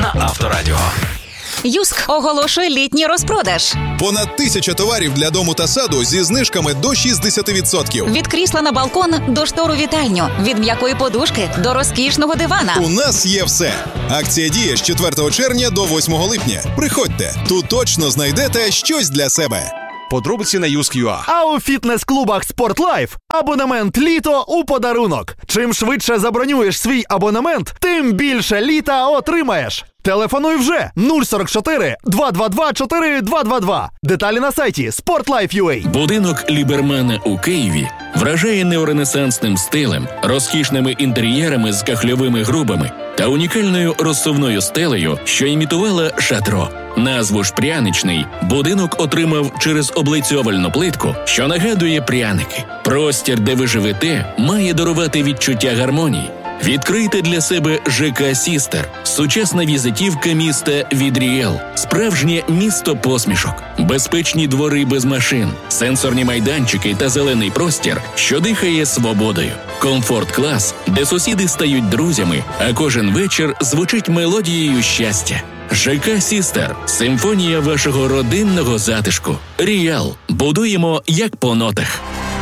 на Авторадіо. Юск оголошує літній розпродаж. Понад 1000 товарів для дому та саду зі знижками до 60%. Від крісла на балкон до штору вітальню. Від м'якої подушки до розкішного дивана. У нас є все. Акція діє з 4 червня до 8 липня. Приходьте, тут точно знайдете щось для себе. Подробиці на Юск.ua. А у фітнес-клубах «Спортлайф» абонемент «Літо» у подарунок. Чим швидше забронюєш свій абонемент, тим більше літа отримаєш. Телефонуй вже 044 222 4222. Деталі на сайті sportlife.ua. Будинок Лібермана у Києві вражає неоренесансним стилем, розкішними інтер'єрами з кахльовими грубами та унікальною розсувною стелею, що імітувала шатро. Назву ж «Пряничний» будинок отримав через облицьовальну плитку, що нагадує пряники. Простір, де ви живете, має дарувати відчуття гармонії. Відкрийте для себе ЖК «Сістер» – сучасна візитівка міста від Ріел, справжнє місто посмішок, безпечні двори без машин, сенсорні майданчики та зелений простір, що дихає свободою, комфорт-клас, де сусіди стають друзями, а кожен вечір звучить мелодією щастя. ЖК «Сістер» – симфонія вашого родинного затишку. Ріел. Будуємо як по нотах.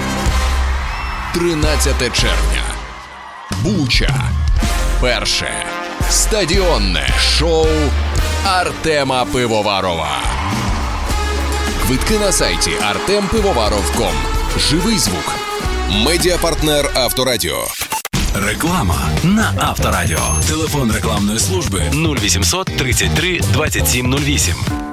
13 червня. Буча. Перше стадіонне шоу Артема Пивоварова. Квитки на сайті artempivovаров.com. Живий звук. Медіапартнер Авторадіо. Реклама на Авторадіо. Телефон рекламної служби 0800 33 27 08.